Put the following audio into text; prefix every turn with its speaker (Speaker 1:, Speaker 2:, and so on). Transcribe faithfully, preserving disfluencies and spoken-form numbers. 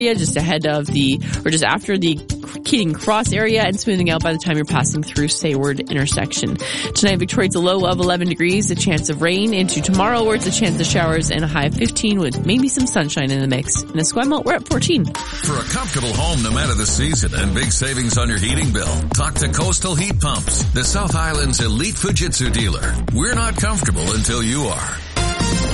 Speaker 1: just ahead of the, or just after the Keating Cross area, and smoothing out by the time you're passing through Sayward intersection. Tonight, Victoria's a low of eleven degrees, a chance of rain. Into tomorrow, where it's a chance of showers and a high of fifteen with maybe some sunshine in the mix. In Esquimalt, we're at fourteen.
Speaker 2: For a comfortable home no matter the season and big savings on your heating bill, talk to Coastal Heat Pumps, the South Island's elite Fujitsu dealer. We're not comfortable until you are.